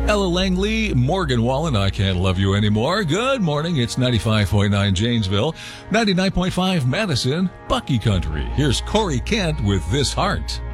Ella Langley, Morgan Wallen, I Can't Love You Anymore. Good morning. It's 95.9 Janesville, 99.5 Madison, Bucky Country. Here's Corey Kent with This Heart.